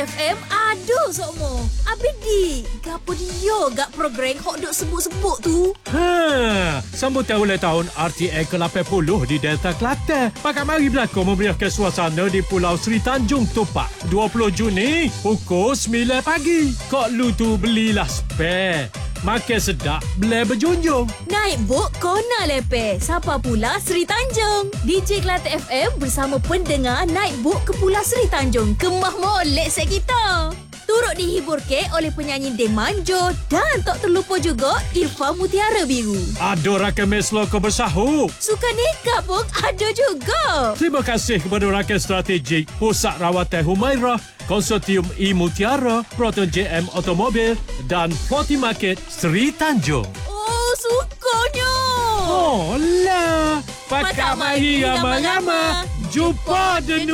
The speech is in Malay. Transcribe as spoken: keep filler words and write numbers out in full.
F M, aduh sokmo. Habis di, gapo dia gak program hok duk sebut-sebut tu? Ha, sambutan ulang tahun R T A ke lapan puluh di Delta Kelantan. Pakat mari berlakon memeriahkan suasana di Pulau Seri Tanjung Topak. dua puluh Juni, pukul sembilan pagi. Kok lu tu belilah spare. Makan sedap, boleh berjunjung. Naik bot kona lepe. Siapa pula Seri Tanjung? D J Kelantan F M bersama pendengar naik bot ke Pulau Seri Tanjung. Kemah molek set kita. Turut dihibur ke oleh penyanyi Dem Manjo dan tak terlupa juga Irfan Mutiara Biru. Ada rakan Meslo kau bersahur. Suka nikah pun ada juga. Terima kasih kepada rakan strategik Pusat Rawatan Humairah, Konsortium E Mutiara, Proton J M Automobil dan Forty Market Seri Tanjung. Oh, sukanya. Oh lah, pakat mari ramai-ramai. Jumpa denu.